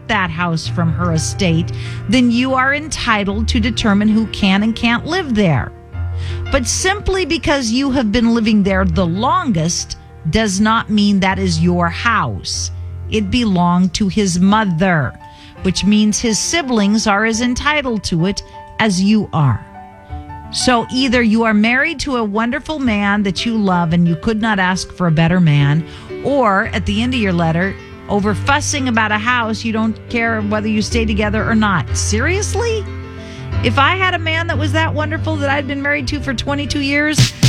bought that house from her estate, then you are entitled to determine who can and can't live there. But simply because you have been living there the longest does not mean that is your house. It belonged to his mother, which means his siblings are as entitled to it as you are. So either you are married to a wonderful man that you love and you could not ask for a better man, or at the end of your letter, over fussing about a house, you don't care whether you stay together or not. Seriously? If I had a man that was that wonderful that I'd been married to for 22 years,